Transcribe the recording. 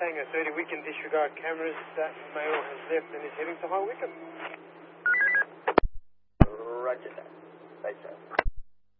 Tango 30, we can disregard cameras. That male has left and is heading to High Wycombe. Roger that. Bye, sir.